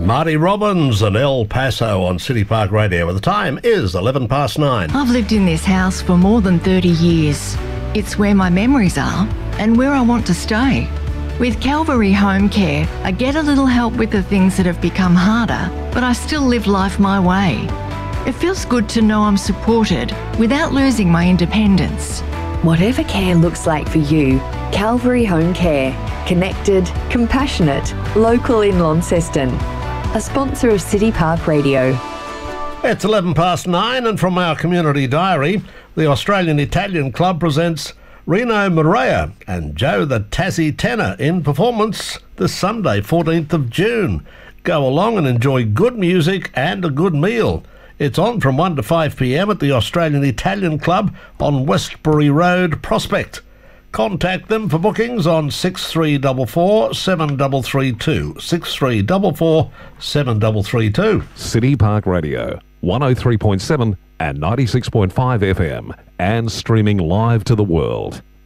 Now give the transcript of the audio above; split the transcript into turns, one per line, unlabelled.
Marty Robbins and El Paso on City Park Radio. The time is 9:11.
I've lived in this house for more than 30 years. It's where my memories are and where I want to stay. With Calvary Home Care, I get a little help with the things that have become harder, but I still live life my way. It feels good to know I'm supported without losing my independence.
Whatever care looks like for you, Calvary Home Care. Connected, compassionate, local in Launceston. A sponsor of City Park Radio.
It's 9:11 and from our community diary, the Australian Italian Club presents Rino Morea and Joe the Tassie Tenor in performance this Sunday, 14th of June. Go along and enjoy good music and a good meal. It's on from 1 to 5 p.m. at the Australian Italian Club on Westbury Road, Prospect. Contact them for bookings on 6344 7332. 6344 7332.
City Park Radio, 103.7 and 96.5 FM, and streaming live to the world.